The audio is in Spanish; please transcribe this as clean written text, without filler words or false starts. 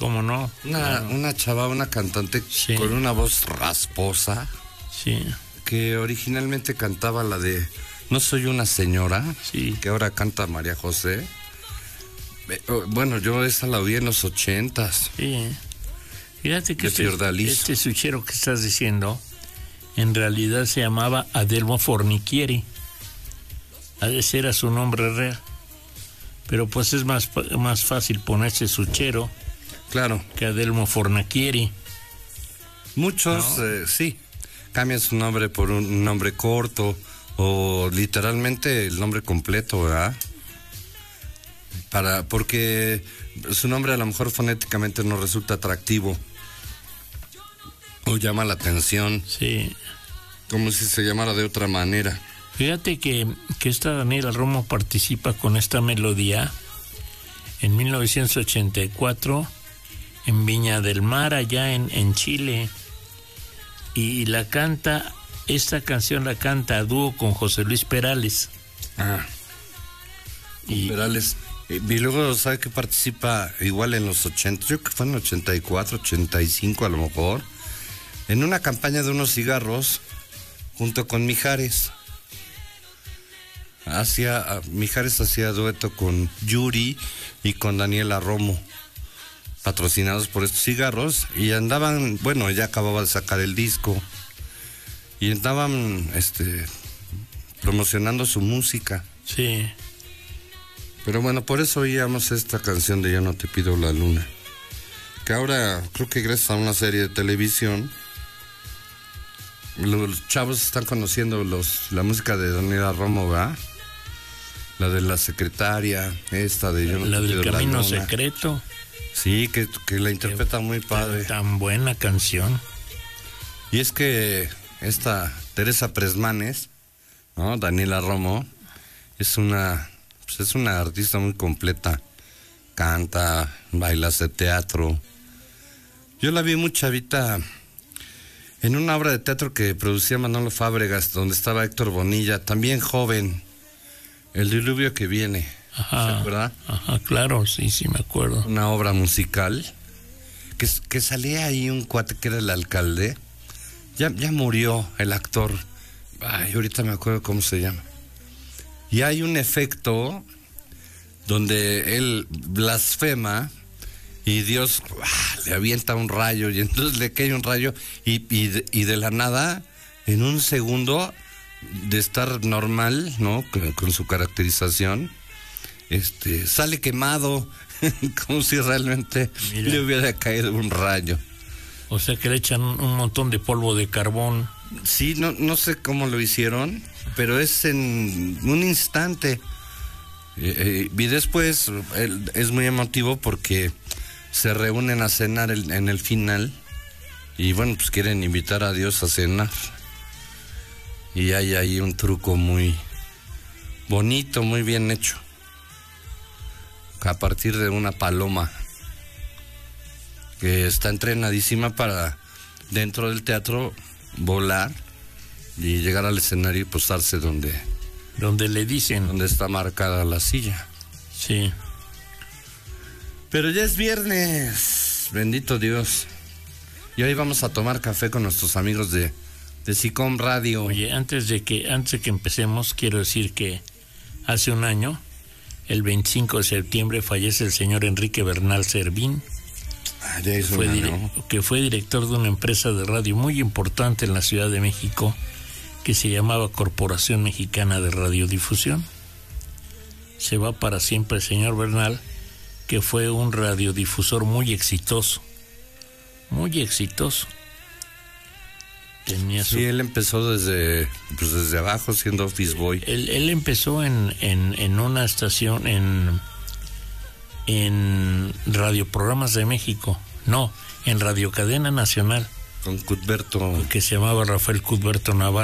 ¿Cómo no? Una chava, una cantante con una voz rasposa. Sí. Que originalmente cantaba la de No soy una señora. Sí. Que ahora canta María José. Bueno, yo esa la oí en los 80s. Sí. Fíjate que este suchero que estás diciendo, en realidad se llamaba Adelmo Fornichieri. Ese era su nombre real. Pero pues es más fácil ponerse suchero. Claro. Que Adelmo Fornichieri. Muchos, ¿no? Sí, cambian su nombre por un nombre corto o literalmente el nombre completo, ¿verdad? Porque su nombre a lo mejor fonéticamente no resulta atractivo o llama la atención. Sí. Como si se llamara de otra manera. Fíjate que esta Daniela Romo participa con esta melodía en 1984 en Viña del Mar, allá en Chile, y esta canción la canta a dúo con José Luis Perales. Perales. Y luego, ¿sabe que participa igual en los 80? Yo creo que fue en 84, 85 a lo mejor, en una campaña de unos cigarros junto con Mijares. Mijares hacía dueto con Yuri y con Daniela Romo, patrocinados por estos cigarros, y andaban, bueno, ella acababa de sacar el disco y andaban promocionando su música. Sí. Pero bueno, por eso oíamos esta canción de Ya no te pido la luna, que ahora creo que gracias a una serie de televisión los chavos están conociendo la música de Daniela Romo, ¿verdad? La de La Secretaria, esta de Yo no la te del pido Camino la luna. Secreto. Sí, que la interpreta muy padre. Tan buena canción. Y es que esta Teresa Presmanes, ¿no? Daniela Romo, es una artista muy completa. Canta, baila, hace teatro. Yo la vi muy chavita en una obra de teatro que producía Manolo Fábregas, donde estaba Héctor Bonilla, también joven. El diluvio que viene. Ajá, ¿se acuerda? Ajá, claro, sí me acuerdo. Una obra musical que salía ahí un cuate que era el alcalde. Ya murió el actor. Ay, ahorita me acuerdo cómo se llama. Y hay un efecto donde él blasfema y Dios le avienta un rayo y entonces le cae un rayo y de la nada, en un segundo de estar normal, ¿no? Con su caracterización, sale quemado, como si realmente le hubiera caído un rayo. O sea que le echan un montón de polvo de carbón. Sí, no sé cómo lo hicieron, pero es en un instante. Y después es muy emotivo porque se reúnen a cenar en el final y bueno, pues quieren invitar a Dios a cenar. Y hay ahí un truco muy bonito, muy bien hecho, a partir de una paloma que está entrenadísima para dentro del teatro volar y llegar al escenario y posarse donde le dicen, donde está marcada la silla. Sí. Pero ya es viernes, bendito Dios, y hoy vamos a tomar café con nuestros amigos de SICOM Radio. Oye, antes de que empecemos, quiero decir que hace un año, el 25 de septiembre, fallece el señor Enrique Bernal Servín, que fue director de una empresa de radio muy importante en la Ciudad de México, que se llamaba Corporación Mexicana de Radiodifusión. Se va para siempre el señor Bernal, que fue un radiodifusor muy exitoso. Sí, él empezó desde abajo siendo office boy. Él empezó en una estación en Radioprogramas de México, en Radio Cadena Nacional. Con Cuthberto. Que se llamaba Rafael Cuthberto Navarro.